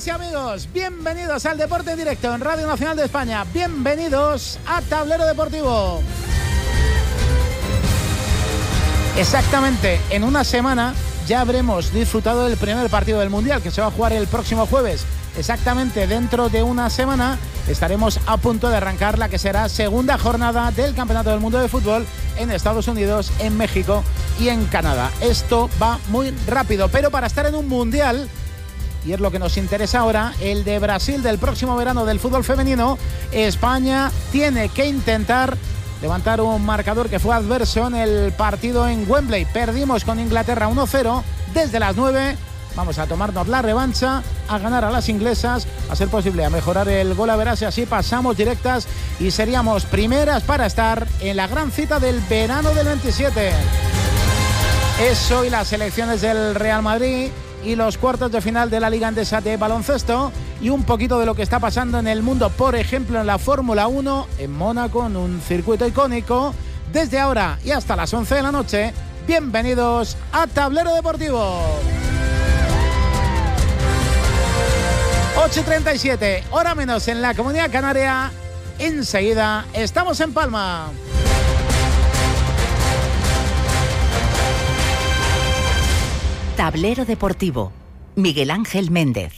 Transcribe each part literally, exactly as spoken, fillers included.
Amigas y amigos, bienvenidos al Deporte en Directo en Radio Nacional de España. Bienvenidos a Tablero Deportivo. Exactamente, en una semana ya habremos disfrutado del primer partido del Mundial, que se va a jugar el próximo jueves. Exactamente dentro de una semana estaremos a punto de arrancar la que será segunda jornada del Campeonato del Mundo de Fútbol en Estados Unidos, en México y en Canadá. Esto va muy rápido, pero para estar en un Mundial, y es lo que nos interesa ahora, el de Brasil del próximo verano del fútbol femenino, España tiene que intentar levantar un marcador que fue adverso en el partido en Wembley. Perdimos con Inglaterra uno cero desde las nueve. Vamos a tomarnos la revancha, a ganar a las inglesas, a ser posible, a mejorar el gol a verás, y así pasamos directas y seríamos primeras para estar en la gran cita del verano del veintisiete. Eso y las elecciones del Real Madrid y los cuartos de final de la Liga Endesa de baloncesto y un poquito de lo que está pasando en el mundo, por ejemplo en la Fórmula uno en Mónaco, en un circuito icónico. Desde ahora y hasta las once de la noche, bienvenidos a Tablero Deportivo. ocho y treinta y siete, hora menos en la Comunidad Canaria. Enseguida estamos en Palma. Tablero Deportivo, Miguel Ángel Méndez.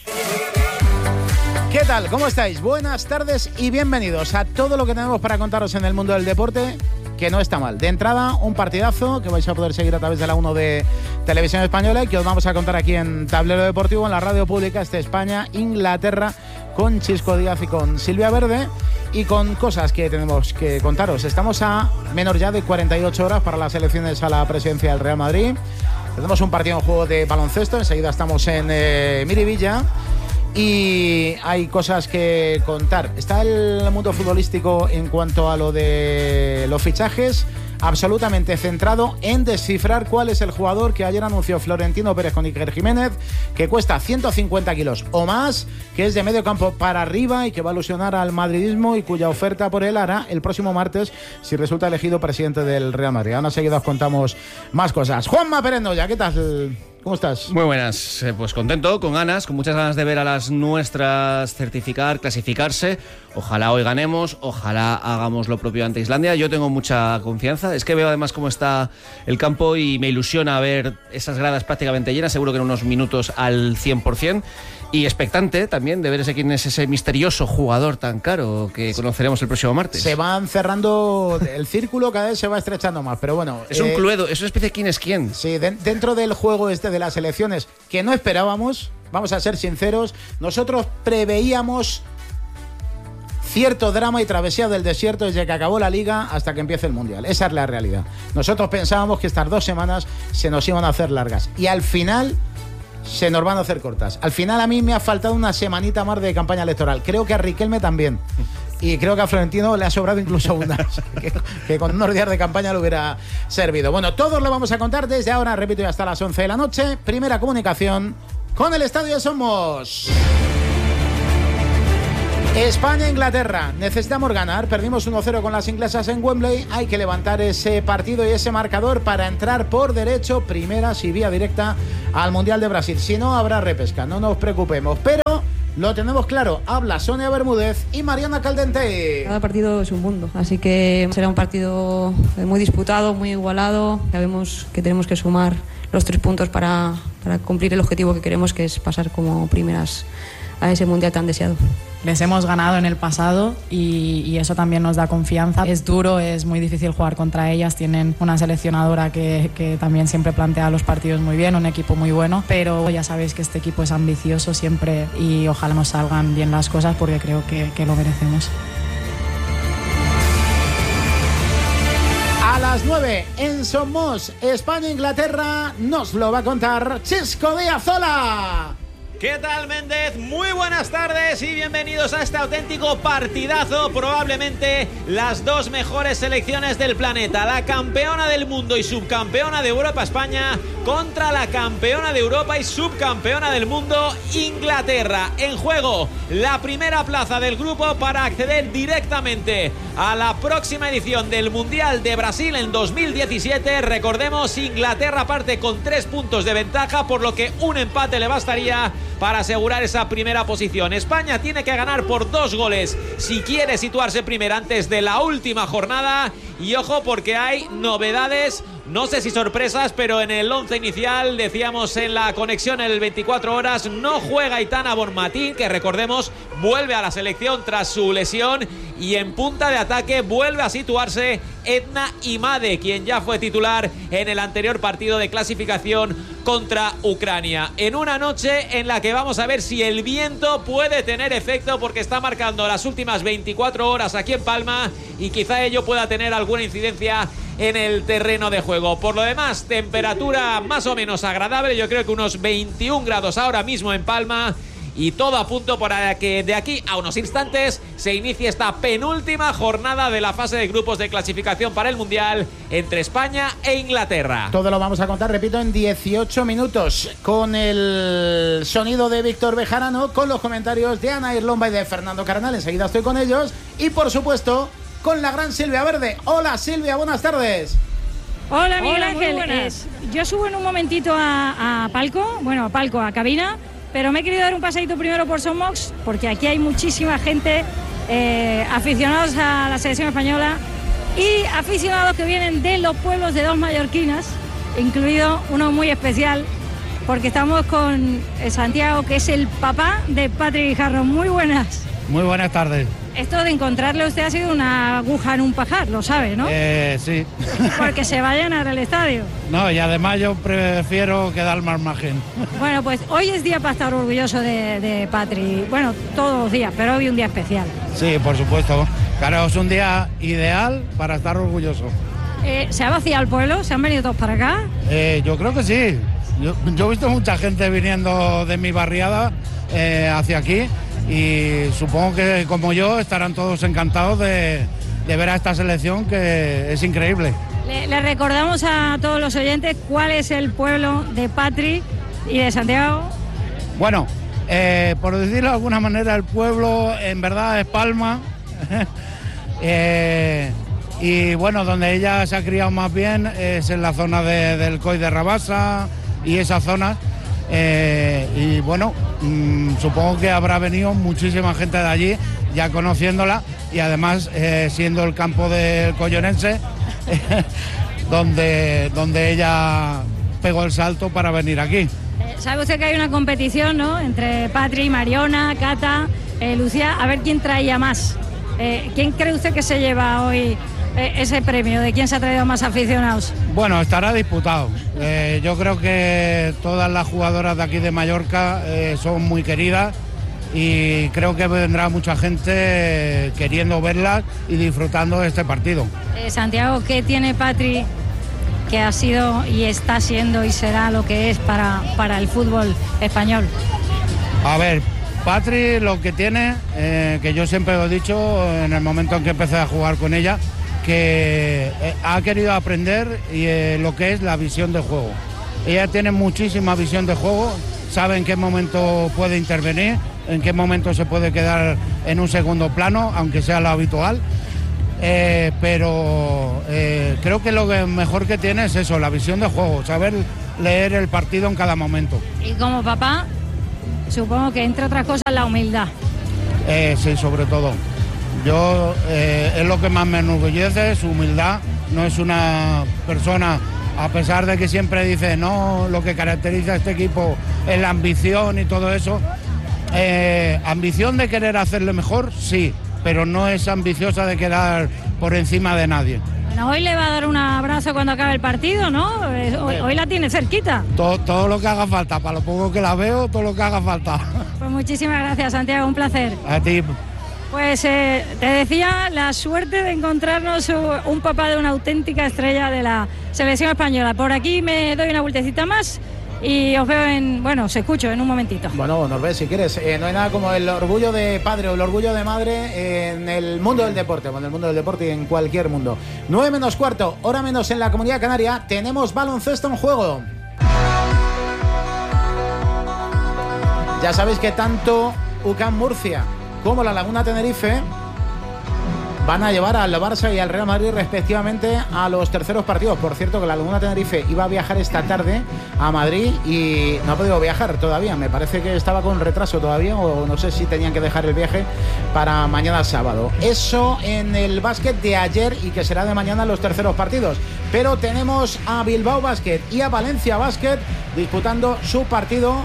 ¿Qué tal? ¿Cómo estáis? Buenas tardes y bienvenidos a todo lo que tenemos para contaros en el mundo del deporte, que no está mal. De entrada, un partidazo que vais a poder seguir a través de la uno de Televisión Española y que os vamos a contar aquí en Tablero Deportivo, en la radio pública este España, Inglaterra, con Chisco Díaz y con Silvia Verde, y con cosas que tenemos que contaros. Estamos a menos ya de cuarenta y ocho horas para las elecciones a la presidencia del Real Madrid. Tenemos un partido en juego de baloncesto, enseguida estamos en eh, Miribilla. Y hay cosas que contar. Está el mundo futbolístico en cuanto a lo de los fichajes absolutamente centrado en descifrar cuál es el jugador que ayer anunció Florentino Pérez con Iker Jiménez, que cuesta ciento cincuenta kilos o más, que es de medio campo para arriba y que va a ilusionar al madridismo y cuya oferta por él hará el próximo martes si resulta elegido presidente del Real Madrid. Ahora enseguida os contamos más cosas. Juanma Pérez Noya, ¿qué tal? ¿Cómo estás? Muy buenas, eh, pues contento, con ganas, con muchas ganas de ver a las nuestras certificar, clasificarse. Ojalá hoy ganemos, ojalá hagamos lo propio ante Islandia. Yo tengo mucha confianza, es que veo además cómo está el campo y me ilusiona ver esas gradas prácticamente llenas, seguro que en unos minutos al cien por ciento. Y expectante también de ver ese quién es ese misterioso jugador tan caro que conoceremos el próximo martes. Se van cerrando el círculo, cada vez se va estrechando más, pero bueno. Es un eh, cluedo, es una especie de quién es quién. Sí, de, dentro del juego este de las elecciones, que no esperábamos, vamos a ser sinceros, nosotros preveíamos cierto drama y travesía del desierto desde que acabó la Liga hasta que empiece el Mundial. Esa es la realidad. Nosotros pensábamos que estas dos semanas se nos iban a hacer largas y al final se nos van a hacer cortas. Al final a mí me ha faltado una semanita más de campaña electoral. Creo que a Riquelme también. Y creo que a Florentino le ha sobrado incluso una. que, que con unos días de campaña le hubiera servido. Bueno, todos lo vamos a contar desde ahora, repito, y hasta las once de la noche. Primera comunicación con el Estadio de Somos. España-Inglaterra. Necesitamos ganar. Perdimos uno cero con las inglesas en Wembley. Hay que levantar ese partido y ese marcador para entrar por derecho, primeras y vía directa al Mundial de Brasil. Si no, habrá repesca. No nos preocupemos. Pero lo tenemos claro. Habla Sonia Bermúdez y Mariana Caldente. Cada partido es un mundo. Así que será un partido muy disputado, muy igualado. Sabemos que tenemos que sumar los tres puntos para, para cumplir el objetivo que queremos, que es pasar como primeras a ese Mundial tan deseado. Les hemos ganado en el pasado y, y eso también nos da confianza. Es duro, es muy difícil jugar contra ellas. Tienen una seleccionadora que, que también siempre plantea los partidos muy bien, un equipo muy bueno, pero ya sabéis que este equipo es ambicioso siempre y ojalá nos salgan bien las cosas porque creo que, que lo merecemos. A las nueve en Somos, España-Inglaterra, nos lo va a contar Chisco Díaz. ¡Hola! ¿Qué tal, Méndez? Muy buenas tardes y bienvenidos a este auténtico partidazo. Probablemente las dos mejores selecciones del planeta. La campeona del mundo y subcampeona de Europa, España, contra la campeona de Europa y subcampeona del mundo, Inglaterra. En juego la primera plaza del grupo para acceder directamente a la próxima edición del Mundial de Brasil en dos mil diecisiete. Recordemos, Inglaterra parte con tres puntos de ventaja, por lo que un empate le bastaría para asegurar esa primera posición. España tiene que ganar por dos goles si quiere situarse primera antes de la última jornada. Y ojo, porque hay novedades, no sé si sorpresas, pero en el once inicial, decíamos en la conexión en el veinticuatro horas, no juega Aitana Bonmatí, que recordemos vuelve a la selección tras su lesión, y en punta de ataque vuelve a situarse Edna Imade, quien ya fue titular en el anterior partido de clasificación contra Ucrania. En una noche en la que vamos a ver si el viento puede tener efecto, porque está marcando las últimas veinticuatro horas aquí en Palma y quizá ello pueda tener alguna incidencia en el terreno de juego. Por lo demás, temperatura más o menos agradable, yo creo que unos veintiún grados ahora mismo en Palma, y todo a punto para que de aquí a unos instantes se inicie esta penúltima jornada de la fase de grupos de clasificación para el Mundial entre España e Inglaterra. Todo lo vamos a contar, repito, en dieciocho minutos, con el sonido de Víctor Bejarano, con los comentarios de Ana Irlomba y de Fernando Carnal. Enseguida estoy con ellos, y por supuesto con la gran Silvia Verde. Hola Silvia, buenas tardes. Hola Miguel Hola, Ángel, eh, yo subo en un momentito a, a Palco, bueno a Palco, a cabina, pero me he querido dar un paseíto primero por Somox, porque aquí hay muchísima gente, eh, aficionados a la selección española y aficionados que vienen de los pueblos de dos mallorquinas, incluido uno muy especial, porque estamos con Santiago, que es el papá de Patri Guijarro. Muy buenas. Muy buenas tardes. Esto de encontrarle a usted ha sido una aguja en un pajar, lo sabe, ¿no? Eh, sí. Porque se va a llenar el estadio. No, y además yo prefiero quedarme al margen. Bueno, pues hoy es día para estar orgulloso de, de Patri. Bueno, todos los días, pero hoy un día especial. Sí, por supuesto. Claro, es un día ideal para estar orgulloso. Eh, ¿Se ha vaciado el pueblo? ¿Se han venido todos para acá? Eh, yo creo que sí. Yo, yo he visto mucha gente viniendo de mi barriada eh, hacia aquí, y supongo que como yo estarán todos encantados de, de ver a esta selección, que es increíble. Le, le recordamos a todos los oyentes cuál es el pueblo de Patri y de Santiago. Bueno, eh, por decirlo de alguna manera, el pueblo en verdad es Palma. eh, y bueno, donde ella se ha criado más bien es en la zona de, del Coll de Rabassa y esas zonas. Eh, y bueno, mmm, supongo que habrá venido muchísima gente de allí ya conociéndola, y además eh, siendo el campo del Collonense donde, donde ella pegó el salto para venir aquí. Eh, ¿Sabe usted que hay una competición, ¿no?, entre Patri, Mariona, Cata, eh, Lucía, a ver quién traía más? Eh, ¿Quién cree usted que se lleva hoy eh, ese premio? ¿De quién se ha traído más aficionados? Bueno, estará disputado. Eh, yo creo que todas las jugadoras de aquí de Mallorca eh, son muy queridas, y creo que vendrá mucha gente queriendo verlas y disfrutando de este partido. Eh, Santiago, ¿qué tiene Patri que ha sido y está siendo y será lo que es para, para el fútbol español? A ver, Patri lo que tiene, eh, que yo siempre lo he dicho en el momento en que empecé a jugar con ella, que eh, ha querido aprender y, eh, lo que es la visión de juego. Ella tiene muchísima visión de juego, sabe en qué momento puede intervenir, en qué momento se puede quedar en un segundo plano, aunque sea lo habitual. Eh, pero eh, creo que lo que mejor que tiene es eso, la visión de juego, saber leer el partido en cada momento. Y como papá, supongo que entre otras cosas la humildad. Eh, sí, sobre todo. Yo, eh, es lo que más me enorgullece, su humildad. No es una persona, a pesar de que siempre dice, no, lo que caracteriza a este equipo es la ambición y todo eso. Eh, ambición de querer hacerle mejor, sí, pero no es ambiciosa de quedar por encima de nadie. Bueno, hoy le va a dar un abrazo cuando acabe el partido, ¿no? Hoy, hoy la tiene cerquita. Todo, todo lo que haga falta, para lo poco que la veo, todo lo que haga falta. Pues muchísimas gracias, Santiago, un placer. A ti. Pues eh, te decía, la suerte de encontrarnos un papá de una auténtica estrella de la selección española. Por aquí me doy una vueltecita más y os veo en, bueno, os escucho en un momentito. Bueno, nos ves si quieres. Eh, no hay nada como el orgullo de padre o el orgullo de madre en el mundo del deporte, en el mundo del deporte y en cualquier mundo. nueve menos cuarto, hora menos en la Comunidad Canaria, tenemos baloncesto en juego. Ya sabéis que tanto U C A M Murcia como la Laguna Tenerife van a llevar al Barça y al Real Madrid respectivamente a los terceros partidos. Por cierto, que la Laguna Tenerife iba a viajar esta tarde a Madrid y no ha podido viajar todavía. Me parece que estaba con retraso todavía, o no sé si tenían que dejar el viaje para mañana sábado. Eso en el básquet de ayer y que será de mañana en los terceros partidos. Pero tenemos a Bilbao Basket y a Valencia Basket disputando su partido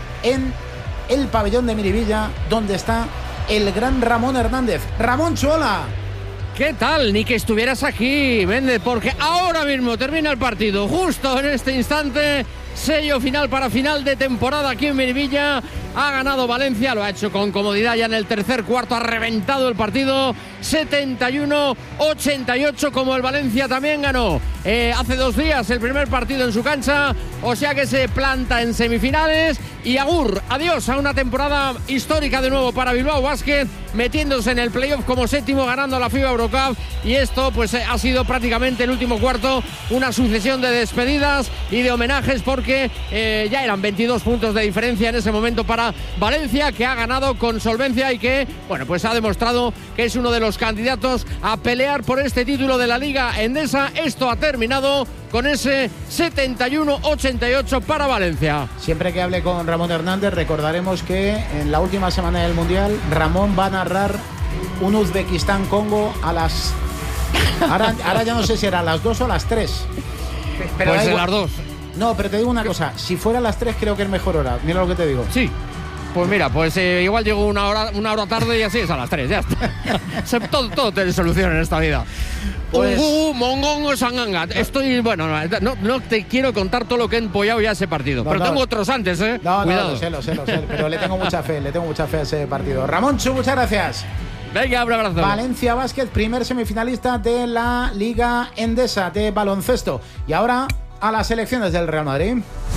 en el pabellón de Miribilla, donde está el gran Ramón Hernández. Ramón Chola. ¿Qué tal? Ni que estuvieras aquí, Méndez, porque ahora mismo termina el partido, justo en este instante, sello final para final de temporada aquí en Miribilla. Ha ganado Valencia, lo ha hecho con comodidad ya en el tercer cuarto, ha reventado el partido, setenta y uno ochenta y ocho, como el Valencia también ganó eh, hace dos días el primer partido en su cancha, o sea que se planta en semifinales y agur, adiós a una temporada histórica de nuevo para Bilbao Basket, metiéndose en el playoff como séptimo, ganando la FIBA Eurocup, y esto pues eh, ha sido prácticamente el último cuarto una sucesión de despedidas y de homenajes, porque eh, ya eran veintidós puntos de diferencia en ese momento para Valencia, que ha ganado con solvencia y que, bueno, pues ha demostrado que es uno de los candidatos a pelear por este título de la Liga Endesa. Esto ha terminado con ese setenta y uno ochenta y ocho para Valencia. Siempre que hable con Ramón Hernández recordaremos que en la última semana del Mundial Ramón va a narrar un Uzbekistán-Congo a las... Ahora, ahora ya no sé si era a las dos o a las tres. Pero pues de las dos. No, pero te digo una cosa, si fuera a las tres creo que es mejor hora. Mira lo que te digo. Sí. Pues mira, pues eh, igual llego una hora, una hora tarde y así es a las tres, ya está. todo, todo tiene solución en esta vida. Pues... Uh, mongongo, sanganga. Estoy, bueno, no, no te quiero contar todo lo que he empollado ya ese partido. No, pero no. Tengo otros antes, ¿eh? No, Cuidado. No, lo sé, lo sé, lo sé. Pero le tengo mucha fe, le tengo mucha fe a ese partido. Ramón Chu, muchas gracias. Venga, un abrazo. Valencia Basket, primer semifinalista de la Liga Endesa de baloncesto. Y ahora a las elecciones del Real Madrid.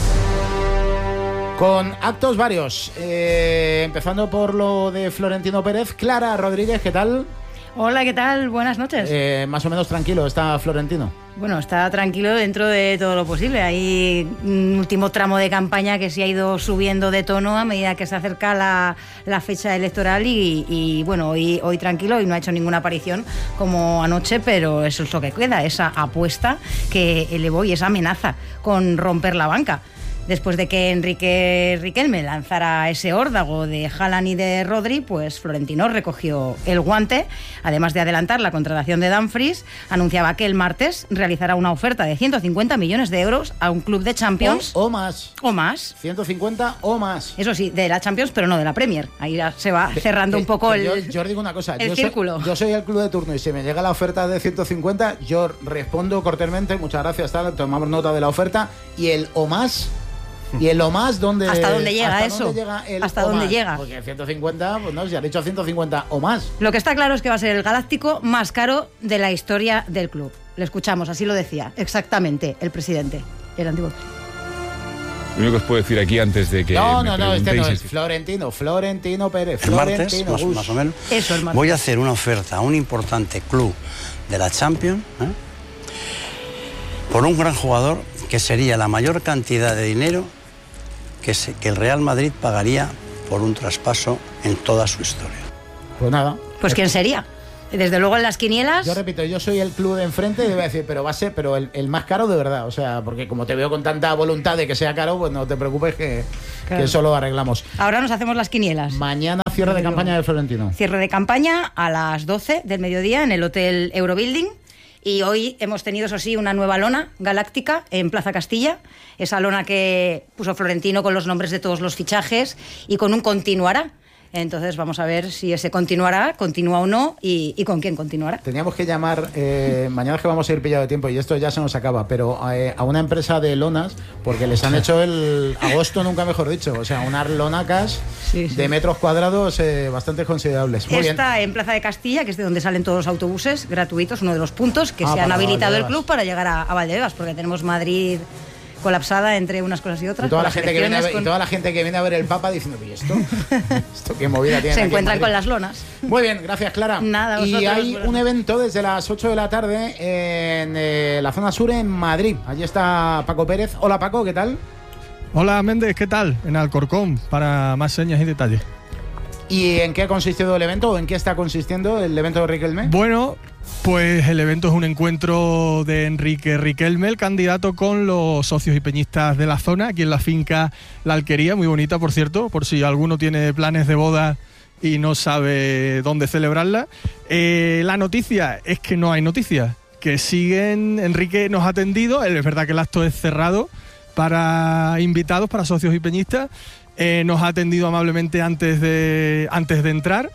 Con actos varios, eh, empezando por lo de Florentino Pérez. Clara Rodríguez, ¿qué tal? Hola, ¿qué tal? Buenas noches. Eh, más o menos tranquilo está Florentino. Bueno, está tranquilo dentro de todo lo posible. Hay un último tramo de campaña que se ha ido subiendo de tono a medida que se acerca la, la fecha electoral y, y bueno, hoy, hoy tranquilo y no ha hecho ninguna aparición como anoche, pero eso es lo que queda, esa apuesta que elevó y esa amenaza con romper la banca. Después de que Enrique Riquelme lanzara ese órdago de Haaland y de Rodri, pues Florentino recogió el guante. Además de adelantar la contratación de Dumfries, anunciaba que el martes realizará una oferta de ciento cincuenta millones de euros a un club de Champions. O, o más. O más. ciento cincuenta o más. Eso sí, de la Champions, pero no de la Premier. Ahí ya se va cerrando que, un poco el, yo, yo os digo una cosa, el yo círculo. Soy, yo soy el club de turno y si me llega la oferta de ciento cincuenta, yo respondo cordialmente, muchas gracias, tal, tomamos nota de la oferta, y el o más... Y en lo más, ¿dónde, ¿hasta dónde llega hasta eso? Dónde llega el ¿Hasta o dónde más? llega? Porque ciento cincuenta, pues no, si ha dicho ciento cincuenta o más. Lo que está claro es que va a ser el galáctico más caro de la historia del club. Le escuchamos, así lo decía exactamente el presidente, el antiguo presidente. Lo único que os puedo decir aquí antes de que No, me no, no, este no es que... Florentino, Florentino Pérez. El martes, Florentino, más, más o menos, Eso, el martes. voy a hacer una oferta a un importante club de la Champions, ¿eh? por un gran jugador que sería la mayor cantidad de dinero que, se, que el Real Madrid pagaría por un traspaso en toda su historia. Pues nada. Pues ¿quién sería? Desde luego en las quinielas. Yo repito, yo soy el club de enfrente y voy a decir, pero va a ser pero el, el más caro de verdad. O sea, porque como te veo con tanta voluntad de que sea caro, pues no te preocupes que, claro. que eso lo arreglamos. Ahora nos hacemos las quinielas. Mañana cierre de campaña de Florentino. Cierre de campaña a las doce del mediodía en el Hotel Eurobuilding. Y hoy hemos tenido, eso sí, una nueva lona galáctica en Plaza Castilla. Esa lona que puso Florentino con los nombres de todos los fichajes y con un continuará. Entonces vamos a ver si ese continuará, continúa o no y, y con quién continuará. Teníamos que llamar, eh, mañana es que vamos a ir pillado de tiempo y esto ya se nos acaba, pero eh, a una empresa de lonas, porque les han hecho el agosto, nunca mejor dicho, o sea, unas lonacas sí, sí. de metros cuadrados eh, bastante considerables. Muy Está bien. En Plaza de Castilla, que es de donde salen todos los autobuses gratuitos, uno de los puntos que ah, se han habilitado el club para llegar a, a Valdebebas, porque tenemos Madrid colapsada entre unas cosas y otras. Y toda, la gente que viene a ver, con... y toda la gente que viene a ver el Papa diciendo, ¿y esto? ¿Esto qué movida tiene? Se encuentran con las lonas. Muy bien, gracias, Clara. Nada, y vosotros, hay un evento desde las ocho de la tarde en eh, la zona sur en Madrid. Allí está Paco Pérez. Hola, Paco, ¿qué tal? Hola, Méndez, ¿qué tal? En Alcorcón, para más señas y detalles. ¿Y en qué ha consistido el evento o en qué está consistiendo el evento de Riquelme? Bueno, pues el evento es un encuentro de Enrique Riquelme, el candidato, con los socios y peñistas de la zona, aquí en la finca La Alquería, muy bonita, por cierto, por si alguno tiene planes de boda y no sabe dónde celebrarla. Eh, la noticia es que no hay noticias, que siguen. Enrique nos ha atendido, es verdad que el acto es cerrado para invitados, para socios y peñistas. Eh, nos ha atendido amablemente antes de, antes de entrar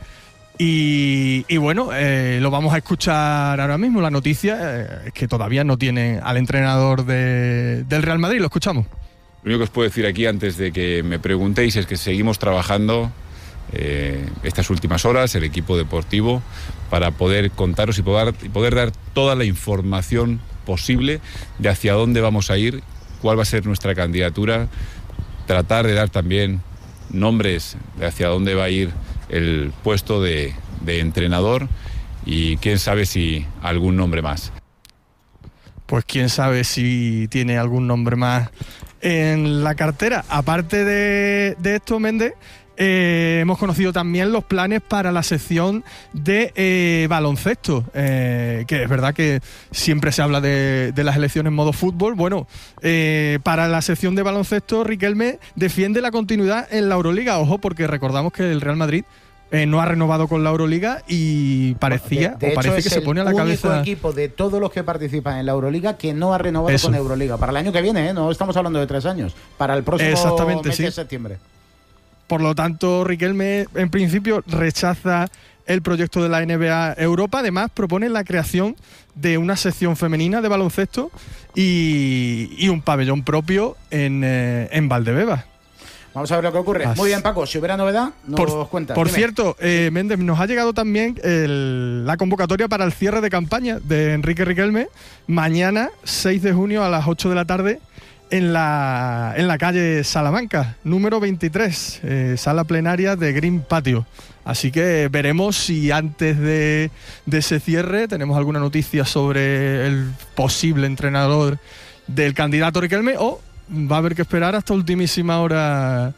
y, y bueno, eh, lo vamos a escuchar ahora mismo. La noticia eh, es que todavía no tiene al entrenador de, del Real Madrid. Lo escuchamos. Lo único que os puedo decir aquí antes de que me preguntéis es que seguimos trabajando eh, estas últimas horas, el equipo deportivo, para poder contaros y poder, y poder dar toda la información posible de hacia dónde vamos a ir, cuál va a ser nuestra candidatura, tratar de dar también nombres de hacia dónde va a ir el puesto de, de entrenador y quién sabe si algún nombre más. Pues quién sabe si tiene algún nombre más en la cartera. Aparte de, de esto, Méndez, Eh, hemos conocido también los planes para la sección de eh, baloncesto, eh, que es verdad que siempre se habla de, de las elecciones en modo fútbol. Bueno, eh, para la sección de baloncesto, Riquelme defiende la continuidad en la Euroliga. Ojo, porque recordamos que el Real Madrid eh, no ha renovado con la Euroliga y parecía, de, de o parece hecho, que se pone a la cabeza. Es el único equipo de todos los que participan en la Euroliga que no ha renovado Eso. con Euroliga. Para el año que viene, ¿eh? No estamos hablando de tres años. Para el próximo Exactamente, mes sí. de septiembre. Por lo tanto, Riquelme en principio rechaza el proyecto de la N B A Europa. Además, propone la creación de una sección femenina de baloncesto y, y un pabellón propio en, eh, en Valdebebas. Vamos a ver lo que ocurre. Así. Muy bien, Paco, si hubiera novedad, nos Por, cuentas. por Dime. cierto, eh, Méndez, nos ha llegado también el, la convocatoria para el cierre de campaña de Enrique Riquelme. Mañana, seis de junio a las ocho de la tarde, en la, en la calle Salamanca, número veintitrés, eh, sala plenaria de Green Patio. Así que veremos si antes de, de ese cierre tenemos alguna noticia sobre el posible entrenador del candidato Riquelme, o va a haber que esperar hasta ultimísima hora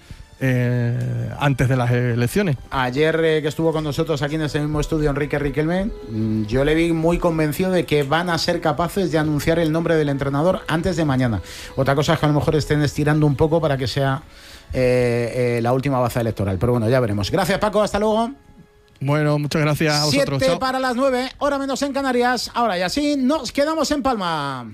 eh, antes de las elecciones. Ayer eh, que estuvo con nosotros aquí en ese mismo estudio Enrique Riquelme, mmm, yo le vi muy convencido de que van a ser capaces de anunciar el nombre del entrenador antes de mañana. Otra cosa es que a lo mejor estén estirando un poco para que sea eh, eh, la última baza electoral. Pero bueno, ya veremos. Gracias, Paco, hasta luego. Bueno, muchas gracias a vosotros. Siete Chao. para las nueve, hora menos en Canarias. Ahora y así nos quedamos en Palma.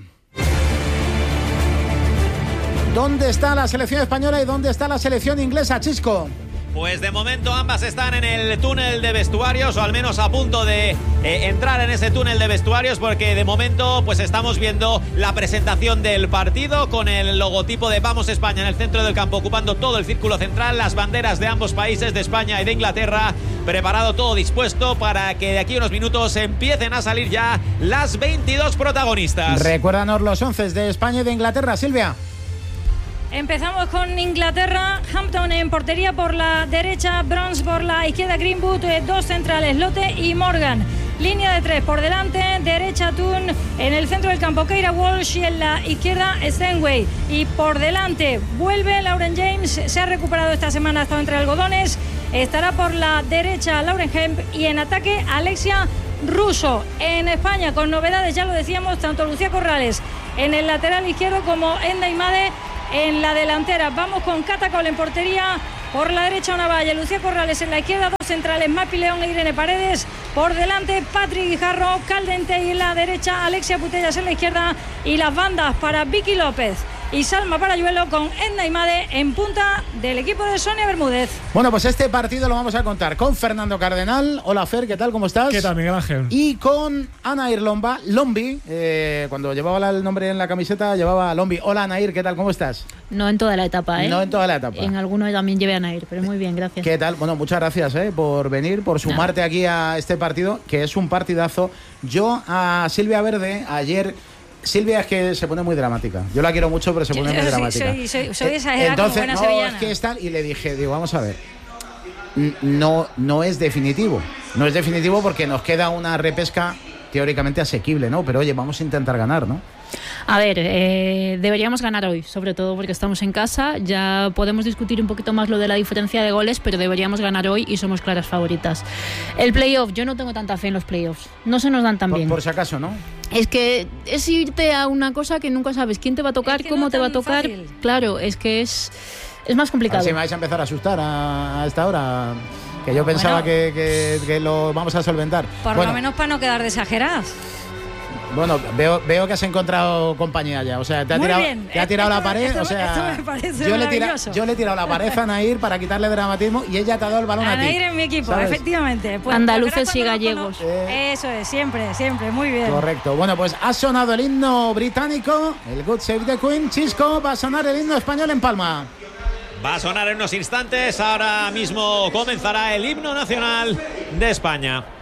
¿Dónde está la selección española y dónde está la selección inglesa, Chisco? Pues de momento ambas están en el túnel de vestuarios, o al menos a punto de eh, entrar en ese túnel de vestuarios, porque de momento pues estamos viendo la presentación del partido con el logotipo de Vamos España en el centro del campo, ocupando todo el círculo central, las banderas de ambos países, de España y de Inglaterra, preparado todo dispuesto para que de aquí a unos minutos empiecen a salir ya las veintidós protagonistas. Recuérdanos los once de España y de Inglaterra, Silvia. Empezamos con Inglaterra, Hampton en portería por la derecha, Bronze por la izquierda, Greenwood, eh, dos centrales, Lotte y Morgan. Línea de tres por delante, derecha Toon, en el centro del campo Keira Walsh y en la izquierda Stenway. Y por delante vuelve Lauren James, se ha recuperado esta semana, ha estado entre algodones, estará por la derecha Lauren Hemp y en ataque Alexia Russo. En España con novedades, ya lo decíamos, tanto Lucía Corrales en el lateral izquierdo como Enda Imade en la delantera. Vamos con Cata Cole en portería, por la derecha Ona Valle, Lucía Corrales en la izquierda, dos centrales Mapi León e Irene Paredes, por delante Patrick Guijarro, Caldente y en la derecha Alexia Putellas en la izquierda, y las bandas para Vicky López y Salma Parayuelo con Edna Imade en punta del equipo de Sonia Bermúdez. Bueno, pues este partido lo vamos a contar con Fernando Cardenal. Hola Fer, ¿qué tal? ¿Cómo estás? ¿Qué tal, Miguel Ángel? Y con Anair Lomba, Lombi, eh, cuando llevaba el nombre en la camiseta llevaba Lombi. Hola Anair, ¿qué tal? ¿Cómo estás? No en toda la etapa, ¿eh? No en toda la etapa. En alguno también llevé a Nair, pero muy bien, gracias. ¿Qué tal? Bueno, muchas gracias eh, por venir, por sumarte aquí a este partido, que es un partidazo. Yo a Silvia Verde ayer... Silvia es que se pone muy dramática. Yo la quiero mucho, pero se pone Yo, muy soy, dramática. Soy, soy, soy exagerada. Entonces, como buena no, sevillana. es que es tal, y le dije, digo, vamos a ver, no, no es definitivo. No es definitivo porque nos queda una repesca teóricamente asequible, ¿no? Pero oye, vamos a intentar ganar, ¿no? A ver, eh, deberíamos ganar hoy, sobre todo porque estamos en casa. Ya podemos discutir un poquito más lo de la diferencia de goles, pero deberíamos ganar hoy y somos claras favoritas. El playoff, yo no tengo tanta fe en los playoffs. No se nos dan tan por, bien. Por si acaso, ¿no? Es que es irte a una cosa que nunca sabes quién te va a tocar, cómo no te va a tan tocar. fácil. Claro, es que es, es más complicado. A ver si me vais a empezar a asustar a, a esta hora. Que yo pensaba Bueno. que, que, que lo vamos a solventar. Por bueno, lo menos para no quedar de exageradas. Bueno, veo, veo que has encontrado compañía ya. O sea, te ha Muy tirado, bien. te ha tirado Esto- la pared. esto- o sea, esto me parece yo, le he tira- maravilloso. yo le he tirado la pared a Nair para quitarle dramatismo y ella te ha dado el balón a ti. Anair en mi equipo, ¿sabes? efectivamente. Pues, Andaluces pues y verás cuando gallegos. nos cono- Eso es, siempre, siempre, muy bien. Correcto. Bueno, pues ha sonado el himno británico, el God Save the Queen. Chisco, va a sonar el himno español en Palma. Va a sonar en unos instantes. Ahora mismo comenzará el himno nacional de España.